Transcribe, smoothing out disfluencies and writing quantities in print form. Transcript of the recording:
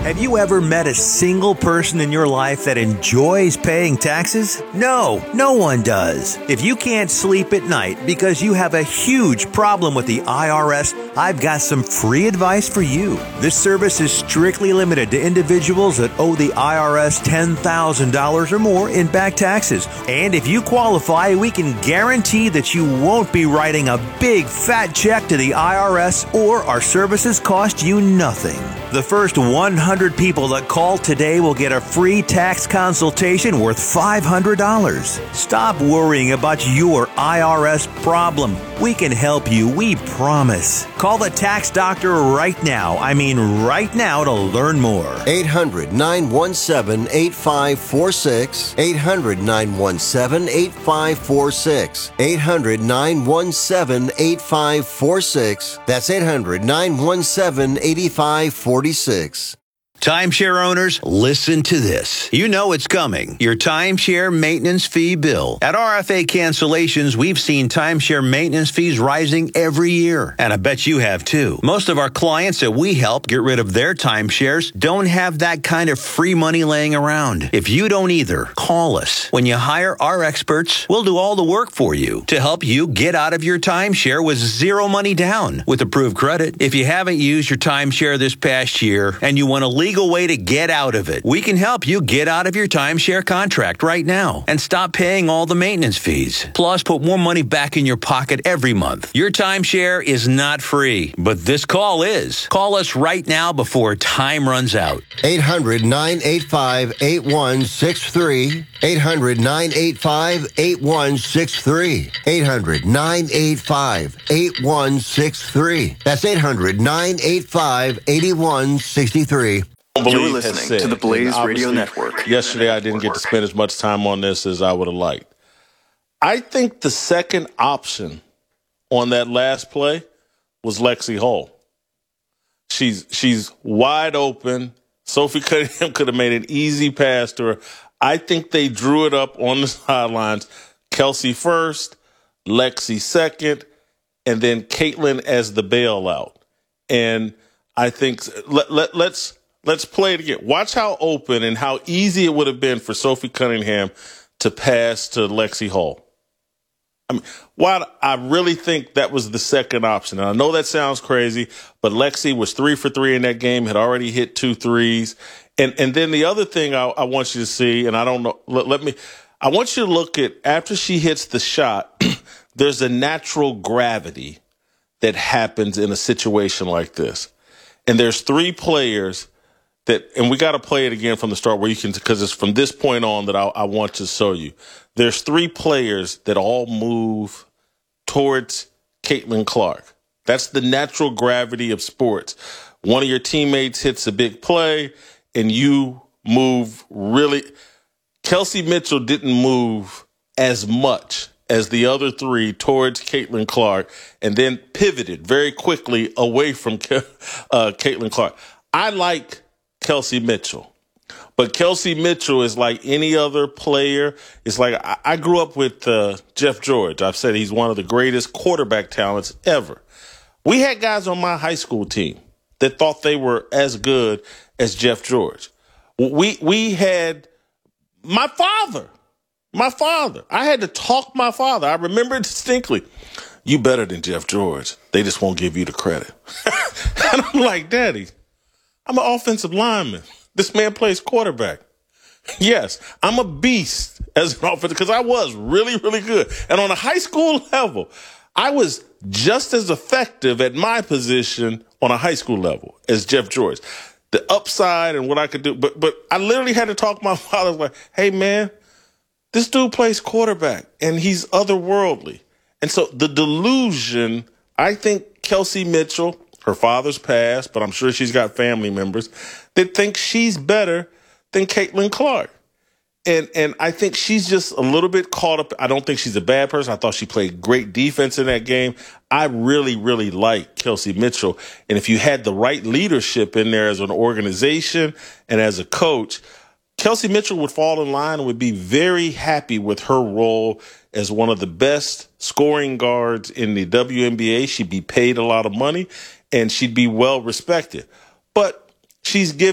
Have you ever met a single person in your life that enjoys paying taxes? No, no one does. If you can't sleep at night because you have a huge problem with the IRS, I've got some free advice for you. This service is strictly limited to individuals that owe the IRS $10,000 or more in back taxes. And if you qualify, we can guarantee that you won't be writing a big fat check to the IRS, or our services cost you nothing. The first 100 people that call today will get a free tax consultation worth $500. Stop worrying about your IRS problem. We can help you, we promise. Call the tax doctor right now. I mean right now, to learn more. 800-917-8546. 800-917-8546. 800-917-8546. That's 800-917-8546. Timeshare owners, listen to this. You know it's coming. Your timeshare maintenance fee bill. At RFA Cancellations, we've seen timeshare maintenance fees rising every year. And I bet you have too. Most of our clients that we help get rid of their timeshares don't have that kind of free money laying around. If you don't either, call us. When you hire our experts, we'll do all the work for you to help you get out of your timeshare with zero money down with approved credit. If you haven't used your timeshare this past year and you want a legal way to get out of it, we can help you get out of your timeshare contract right now and stop paying all the maintenance fees. Plus, put more money back in your pocket every month. Your timeshare is not free, but this call is. Call us right now before time runs out. 800-985-8163. 800-985-8163. 800-985-8163. That's 800-985-8163. You're listening to the Blaze Radio Network. Yesterday, I didn't get to spend as much time on this as I would have liked. I think the second option on that last play was Lexi Hull. She's wide open. Sophie Cunningham could have made an easy pass to her. I think they drew it up on the sidelines. Kelsey first, Lexi second, and then Caitlin as the bailout. And I think let's play it again. Watch how open and how easy it would have been for Sophie Cunningham to pass to Lexi Hull. I mean, while I really think that was the second option, and I know that sounds crazy, but Lexi was 3 for 3 in that game, had already hit 2 threes. And then the other thing I want you to see, and I don't know, I want you to look at, after she hits the shot, there's a natural gravity that happens in a situation like this. And there's 3 players and we got to play it again from the start where you can, because it's from this point on that I want to show you. There's 3 players that all move towards Caitlin Clark. That's the natural gravity of sports. One of your teammates hits a big play and you move really. Kelsey Mitchell didn't move as much as the other 3 towards Caitlin Clark and then pivoted very quickly away from Caitlin Clark. I like Kelsey Mitchell. But Kelsey Mitchell is like any other player. It's like I grew up with Jeff George. I've said he's one of the greatest quarterback talents ever. We had guys on my high school team that thought they were as good as Jeff George. We had my father. I had to talk my father. I remember it distinctly. You better than Jeff George. They just won't give you the credit. And I'm like, Daddy, I'm an offensive lineman. This man plays quarterback. Yes, I'm a beast as an offensive, because I was really, really good. And on a high school level, I was just as effective at my position on a high school level as Jeff George. The upside and what I could do. But I literally had to talk to my father like, hey, man, this dude plays quarterback and he's otherworldly. And so the delusion, I think Kelsey Mitchell, her father's passed, but I'm sure she's got family members that think she's better than Caitlin Clark. And I think she's just a little bit caught up. I don't think she's a bad person. I thought she played great defense in that game. I really, really like Kelsey Mitchell. And if you had the right leadership in there as an organization and as a coach, Kelsey Mitchell would fall in line and would be very happy with her role as one of the best scoring guards in the WNBA. She'd be paid a lot of money and she'd be well respected. But she's given